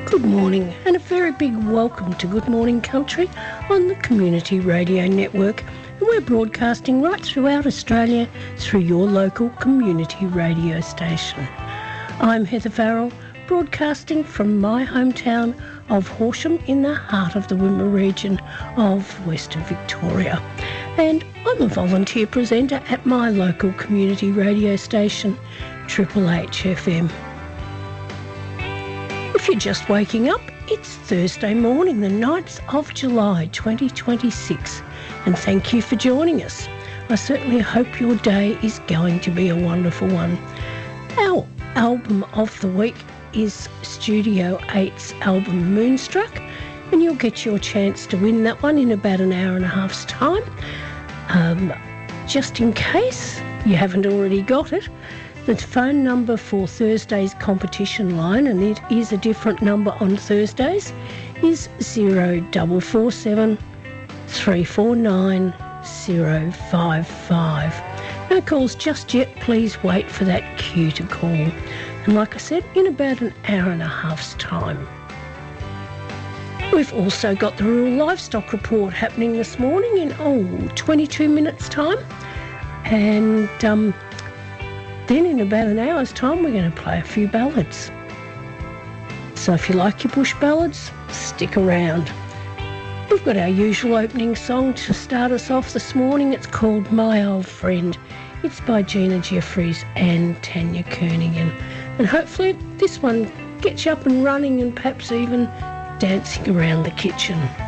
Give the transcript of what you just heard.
Good morning and a very big welcome to Good Morning Country on the Community Radio Network. And we're broadcasting right throughout Australia through your local community radio station. I'm Heather Farrell, broadcasting from my hometown of Horsham in the heart of the Wimmera region of Western Victoria. And I'm a volunteer presenter at my local community radio station, Triple H FM. If you're just waking up, it's Thursday morning, the 9th of July 2026, and thank you for joining us. I certainly hope your day is going to be a wonderful one. Our album of the week is Studio 8's album Moonstruck, and you'll get your chance to win that one in about an hour and a half's time. Just in case you haven't already got it, the phone number for Thursday's competition line, and it is a different number on Thursdays, is 0447 349 055. No calls just yet, please wait for that cue to call. And like I said, in about an hour and a half's time. We've also got the Rural Livestock Report happening this morning in 22 minutes time. And then in about an hour's time, we're going to play a few ballads. So if you like your bush ballads, stick around. We've got our usual opening song to start us off this morning. It's called My Old Friend. It's by Gina Jeffries and Tanya Kernaghan. And hopefully this one gets you up and running and perhaps even dancing around the kitchen.